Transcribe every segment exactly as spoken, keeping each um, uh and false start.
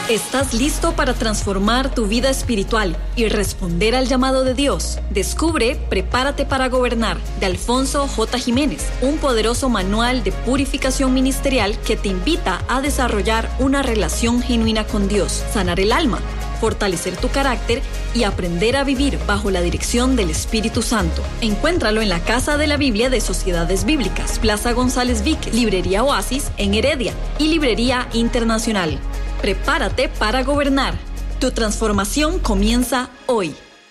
¿Estás listo para transformar tu vida espiritual y responder al llamado de Dios? Descubre Prepárate para Gobernar, de Alfonso J. Jiménez, un poderoso manual de purificación ministerial que te invita a desarrollar una relación genuina con Dios, sanar el alma, fortalecer tu carácter y aprender a vivir bajo la dirección del Espíritu Santo. Encuéntralo en la Casa de la Biblia de Sociedades Bíblicas, Plaza González Víquez, Librería Oasis en Heredia y Librería Internacional. Prepárate para gobernar. Tu transformación comienza hoy.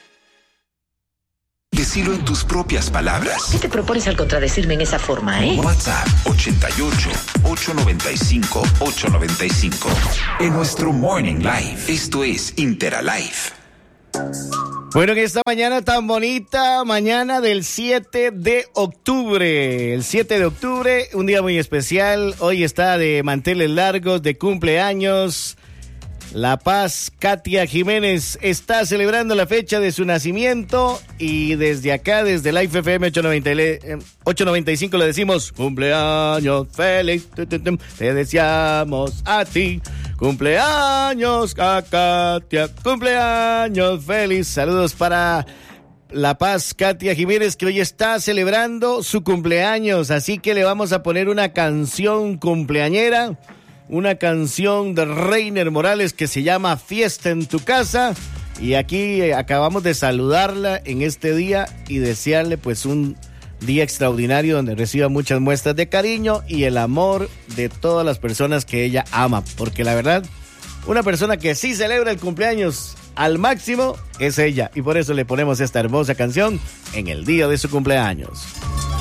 Decilo en tus propias palabras. ¿Qué te propones al contradecirme en esa forma, eh? WhatsApp ochenta y ocho, ochocientos noventa y cinco, ochocientos noventa y cinco. En nuestro Morning Live. Esto es Interalife. Bueno, en esta mañana tan bonita, mañana del siete de octubre. El siete de octubre, un día muy especial. Hoy está de manteles largos, de cumpleaños. La Paz Katia Jiménez está celebrando la fecha de su nacimiento. Y desde acá, desde Life F M ochocientos noventa y cinco, le decimos: cumpleaños feliz, te deseamos a ti. Cumpleaños a Katia, cumpleaños feliz. Saludos para La Paz Katia Jiménez, que hoy está celebrando su cumpleaños. Así que le vamos a poner una canción cumpleañera, una canción de Reiner Morales que se llama Fiesta en tu Casa. Y aquí eh, acabamos de saludarla en este día y desearle pues un día extraordinario donde reciba muchas muestras de cariño y el amor de todas las personas que ella ama, porque la verdad, una persona que sí celebra el cumpleaños al máximo es ella, y por eso le ponemos esta hermosa canción en el día de su cumpleaños.